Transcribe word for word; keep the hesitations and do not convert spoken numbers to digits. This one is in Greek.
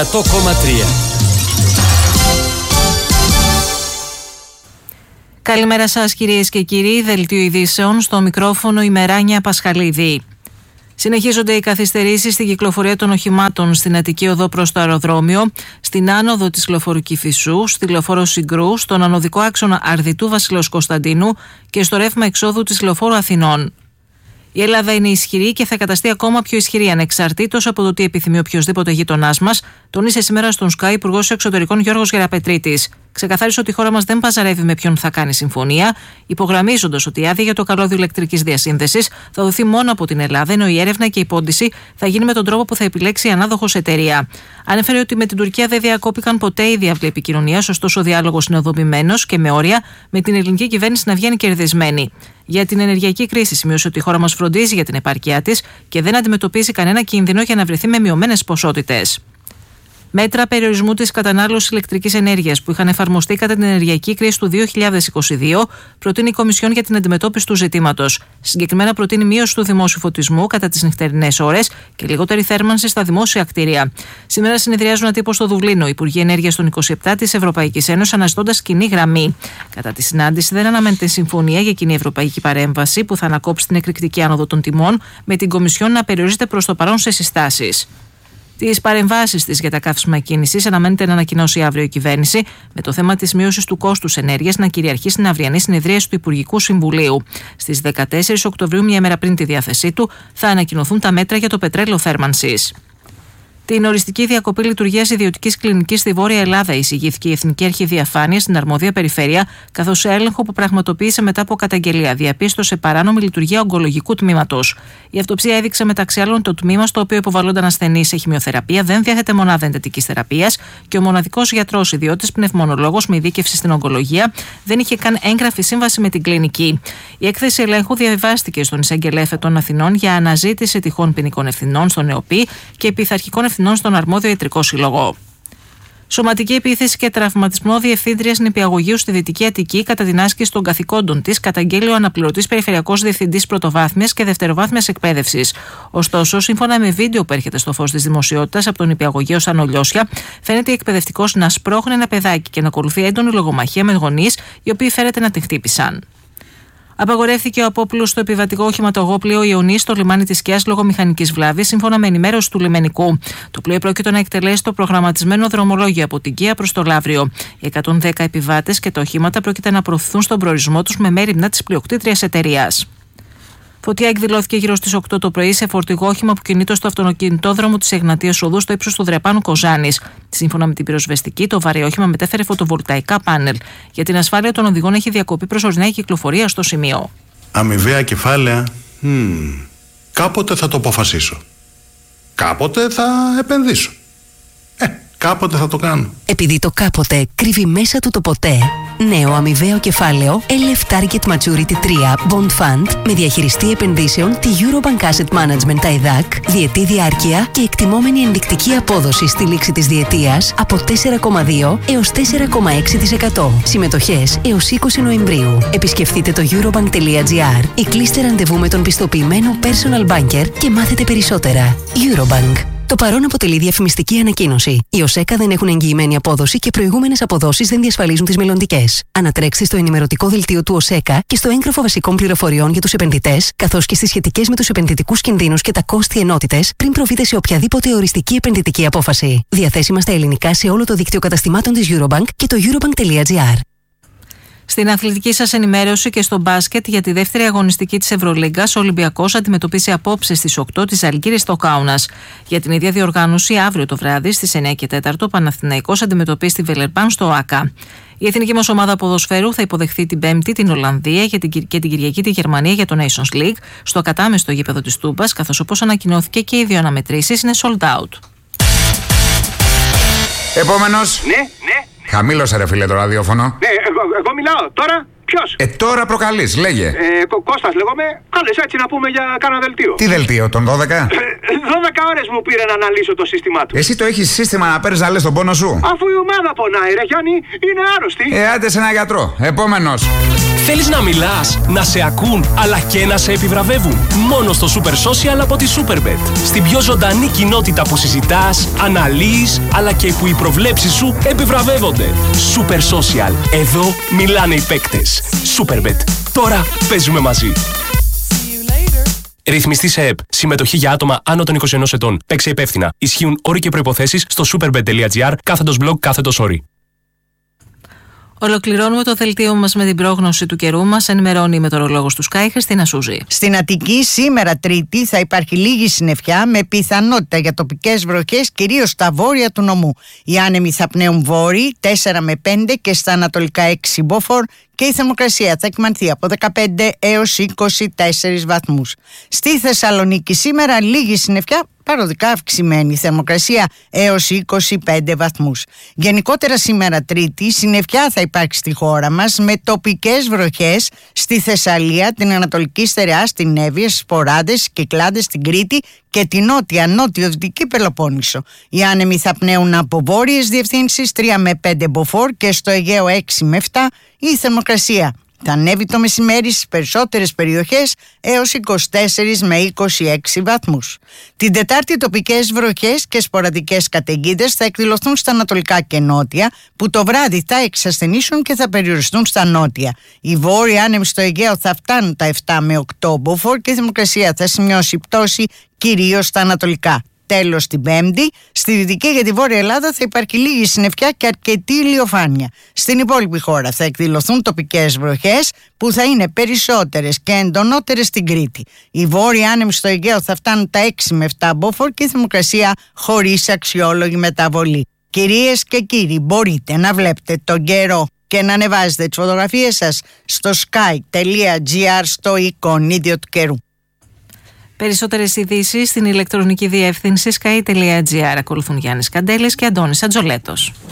εκατό κόμμα τρία. Καλημέρα σας κυρίες και κύριοι, δελτίο ειδήσεων, στο μικρόφωνο η Μεράνια Πασχαλίδη. Συνεχίζονται οι καθυστερήσεις στην κυκλοφορία των οχημάτων στην Αττική Οδό προς το αεροδρόμιο, στην άνοδο της λεωφόρου Κηφισού, στη λεωφόρο Συγκρού, στον ανωδικό άξονα Αρδιτού Βασιλέως Κωνσταντίνου και στο ρεύμα εξόδου της λεωφόρου Αθηνών. Η Ελλάδα είναι ισχυρή και θα καταστεί ακόμα πιο ισχυρή ανεξαρτήτως από το τι επιθυμεί οποιοδήποτε γείτονάς μας, τονίσε σήμερα στον Sky Υπουργός Εξωτερικών Γιώργος Γεραπετρίτης. Ξεκαθάρισε ότι η χώρα μας δεν παζαρεύει με ποιον θα κάνει συμφωνία, υπογραμμίζοντας ότι η άδεια για το καλώδιο ηλεκτρικής διασύνδεσης θα δοθεί μόνο από την Ελλάδα, ενώ η έρευνα και η πόντιση θα γίνει με τον τρόπο που θα επιλέξει η ανάδοχος εταιρεία. Ανέφερε ότι με την Τουρκία δεν διακόπηκαν ποτέ οι διάβλοι επικοινωνίας, ωστόσο ο διάλογος είναι οδομημένος και με όρια, με την ελληνική κυβέρνηση να βγαίνει κερδισμένη. Για την ενεργειακή κρίση, σημείωσε ότι η χώρα μας φροντίζει για την επάρκειά της και δεν αντιμετωπίζει κανένα κίνδυνο για να βρεθεί με μειωμένες ποσότητες. Μέτρα περιορισμού της κατανάλωσης ηλεκτρικής ενέργειας που είχαν εφαρμοστεί κατά την ενεργειακή κρίση του δύο χιλιάδες είκοσι δύο προτείνει η Κομισιόν για την αντιμετώπιση του ζητήματος. Συγκεκριμένα προτείνει μείωση του δημόσιου φωτισμού κατά τις νυχτερινές ώρες και λιγότερη θέρμανση στα δημόσια κτίρια. Σήμερα συνεδριάζουν ατύπως στο Δουβλίνο οι Υπουργοί Ενέργειας των είκοσι επτά της Ευρωπαϊκής Ένωσης, αναζητώντας κοινή γραμμή. Κατά τη συνάντηση δεν αναμένεται συμφωνία για κοινή ευρωπαϊκή παρέμβαση που θα ανακόψει την εκρηκτική άνοδο των τιμών, με την Κομισιόν να περιορίζεται προς το παρόν σε συστάσεις. Τις παρεμβάσεις της για τα καύσιμα κίνησης αναμένεται να ανακοινώσει αύριο η κυβέρνηση, με το θέμα της μείωσης του κόστους ενέργειας να κυριαρχεί στην αυριανή συνεδρίαση του Υπουργικού Συμβουλίου. Στις δεκατέσσερις Οκτωβρίου, μία μέρα πριν τη διάθεσή του, θα ανακοινωθούν τα μέτρα για το πετρέλαιο θέρμανσης. Την οριστική διακοπή λειτουργίας ιδιωτικής κλινικής στη Βόρεια Ελλάδα εισηγήθηκε η Εθνική Αρχή Διαφάνειας στην αρμόδια περιφέρεια, καθώς σε έλεγχο που πραγματοποίησε μετά από καταγγελία διαπίστωσε παράνομη λειτουργία ογκολογικού τμήματος. Η αυτοψία έδειξε μεταξύ άλλων το τμήμα στο οποίο υποβαλλόνταν ασθενείς σε χημειοθεραπεία δεν διαθέτει μονάδα εντατικής θεραπείας και ο μοναδικός γιατρός ιδιώτης πνευμονολόγος με ειδίκευση στην ογκολογία δεν είχε καν έγγραφη σύμβαση με την κλινική. Η έκθεση ελέγχου διαβιβάστηκε στον Εισαγγελέα Εφετών Αθηνών για αναζήτηση τυχών ποινικών ευθυνών στον ΕΟΠΗ και πειθαρχικών ευθυνών στον αρμόδιο ιατρικό σύλλογο. Σωματική επίθεση και τραυματισμό διευθύντριας νηπιαγωγείου στη Δυτική Αττική κατά την άσκηση των καθηκόντων της, καταγγέλει ο αναπληρωτής περιφερειακός διευθυντής πρωτοβάθμιας και δευτεροβάθμιας εκπαίδευσης. Ωστόσο, σύμφωνα με βίντεο που έρχεται στο φως της δημοσιότητας από τον νηπιαγωγείο Σανολιώσια, φαίνεται η εκπαιδευτικός να σπρώχνει ένα παιδάκι και να ακολουθεί έντονη λογομαχία με γονείς, οι οποίοι φέρεται να την χτύπησαν. Απαγορεύτηκε ο απόπλου στο επιβατικό οχηματογό Ιωνί στο λιμάνι της Σκιάς λόγω μηχανικής βλάβης, σύμφωνα με ενημέρωση του λιμενικού. Το πλοίο πρόκειται να εκτελέσει το προγραμματισμένο δρομολόγιο από την Κία προς το Λαύριο. Οι εκατόν δέκα επιβάτες και τα οχήματα πρόκειται να προωθηθούν στον προορισμό τους με μέριμνα της πλειοκτήτριας εταιρείας. Φωτιά εκδηλώθηκε γύρω στις οκτώ το πρωί σε φορτηγό όχημα που κινείται στο αυτοκινητόδρομο της Εγνατίας Οδού στο ύψος του Δρεπάνου Κοζάνης. Σύμφωνα με την πυροσβεστική, το βαρύ όχημα μετέφερε φωτοβολταϊκά πάνελ. Για την ασφάλεια των οδηγών έχει διακοπεί προσωρινά η κυκλοφορία στο σημείο. Αμοιβαία κεφάλαια. Hmm. Κάποτε θα το αποφασίσω. Κάποτε θα επενδύσω. Ε, κάποτε θα το κάνω. Επειδή το κάποτε κρύβει μέσα του το ποτέ. Νέο αμοιβαίο κεφάλαιο ελ εφ Target Maturity τρία Bond Fund με διαχειριστή επενδύσεων τη Eurobank Asset Management τα ΕΔΑΚ, διετή διάρκεια και εκτιμόμενη ενδεικτική απόδοση στη λήξη της διετίας από τέσσερα κόμμα δύο έως τέσσερα κόμμα έξι τοις εκατό. Συμμετοχές έως είκοσι Νοεμβρίου. Επισκεφτείτε το eurobank.gr ή κλείστε ραντεβού με τον πιστοποιημένο personal banker και μάθετε περισσότερα. Eurobank. Το παρόν αποτελεί διαφημιστική ανακοίνωση. Οι ΟΣΕΚΑ δεν έχουν εγγυημένη απόδοση και προηγούμενες αποδόσεις δεν διασφαλίζουν τις μελλοντικές. Ανατρέξτε στο ενημερωτικό δελτίο του ΟΣΕΚΑ και στο έγγραφο βασικών πληροφοριών για τους επενδυτές, καθώς και στις σχετικές με τους επενδυτικούς κινδύνους και τα κόστη ενότητες, πριν προβείτε σε οποιαδήποτε οριστική επενδυτική απόφαση. Διαθέσιμα στα ελληνικά σε όλο το δίκτυο καταστημάτων της Eurobank και το eurobank.gr. Στην αθλητική σας ενημέρωση και στο μπάσκετ, για τη δεύτερη αγωνιστική της Ευρωλίγκας, ο Ολυμπιακός αντιμετωπίσει απόψε στις οκτώ της Ζαλγκίρης στο Κάουνας. Για την ίδια διοργάνωση, αύριο το βράδυ στις εννιά και τέσσερα ο Παναθηναϊκός αντιμετωπίσει τη Βελερμπάν στο ΟΑΚΑ. Η εθνική μας ομάδα ποδοσφαίρου θα υποδεχθεί την Πέμπτη την Ολλανδία και την Κυριακή τη Γερμανία για το Nations League στο κατάμεστο γήπεδο της Τούμπας, καθώς όπως ανακοινώθηκε και οι δύο αναμετρήσεις είναι sold out. Επόμενος. Ναι, ναι. Χαμήλωσε ρε φίλε το ραδιόφωνο. Ναι, εγώ, εγώ μιλάω. Τώρα, Ποιος? Ε, τώρα προκαλείς, λέγε. Ε, Κω- Κώστας λέγομαι. Κάλες έτσι να πούμε για κάνα δελτίο. Τι δελτίο, των δώδεκα? δώδεκα ώρες μου πήρε να αναλύσω το σύστημά του. Εσύ το έχεις σύστημα να παίρνεις να λες τον πόνο σου? Αφού η ομάδα πονάει, ρε Γιάννη, είναι άρρωστη. Ε, άντε σε ένα γιατρό. Επόμενος. Θέλεις να μιλάς, να σε ακούν, αλλά και να σε επιβραβεύουν? Μόνο στο Super Social από τη Superbet. Στην πιο ζωντανή κοινότητα που συζητάς, αναλύεις, αλλά και που οι προβλέψεις σου επιβραβεύονται. Super Social. Εδώ μιλάνε οι παίκτες. Superbet. Τώρα παίζουμε μαζί. Ρυθμιστή σε ΕΠ. Συμμετοχή για άτομα άνω των είκοσι ενός ετών. Παίξε υπεύθυνα. Ισχύουν όροι και προϋποθέσεις στο superbet.gr κάθετος blog κάθετος όροι. Ολοκληρώνουμε το δελτίο μας με την πρόγνωση του καιρού μας. Ενημερώνει η μετεωρολόγος του Sky, Χριστίνα Σούζη. Στην Αττική σήμερα Τρίτη θα υπάρχει λίγη συννεφιά με πιθανότητα για τοπικές βροχές κυρίως στα βόρεια του νομού. Οι άνεμοι θα πνέουν βόρειοι τέσσερα με πέντε και στα ανατολικά έξι μποφόρ και η θερμοκρασία θα εκμανθεί από δεκαπέντε έως είκοσι τέσσερις βαθμούς. Στη Θεσσαλονίκη σήμερα λίγη συννεφιά, παροδικά αυξημένη θερμοκρασία έως είκοσι πέντε βαθμούς. Γενικότερα σήμερα Τρίτη συννεφιά θα υπάρξει στη χώρα μας με τοπικές βροχές στη Θεσσαλία, την Ανατολική Στερεά, στην Εύβοια, στις Ποράδες, Κυκλάδες, στην Κρήτη και την νότια νότιο-δυτική Πελοπόννησο. Οι άνεμοι θα πνέουν από βόρειες διευθύνσεις τρία με πέντε μποφόρ και στο Αιγαίο έξι με επτά. Η θερμοκρασία θα ανέβει το μεσημέρι στις περισσότερες περιοχές έως είκοσι τέσσερα με είκοσι έξι βαθμούς. Την Τετάρτη τοπικές βροχές και σποραδικές καταιγίδες θα εκδηλωθούν στα ανατολικά και νότια, που το βράδυ θα εξασθενήσουν και θα περιοριστούν στα νότια. Οι βόρειοι άνεμοι στο Αιγαίο θα φτάνουν τα επτά με οκτώ μποφόρ και η θερμοκρασία θα σημειώσει πτώση κυρίως στα ανατολικά. Τέλος, την Πέμπτη, στη Δυτική και τη Βόρεια Ελλάδα θα υπάρχει λίγη συννεφιά και αρκετή ηλιοφάνεια. Στην υπόλοιπη χώρα θα εκδηλωθούν τοπικές βροχές που θα είναι περισσότερες και εντονότερες στην Κρήτη. Οι βόρειοι άνεμοι στο Αιγαίο θα φτάνουν τα έξι με επτά μποφόρ και η θερμοκρασία χωρίς αξιόλογη μεταβολή. Κυρίες και κύριοι, μπορείτε να βλέπετε τον καιρό και να ανεβάζετε τις φωτογραφίες σας στο sky.gr στο εικονίδιο του καιρού. Περισσότερες ειδήσεις στην ηλεκτρονική διεύθυνση sky.gr. Ακολουθούν Γιάννης Καντέλης και Αντώνης Ατζολέτος.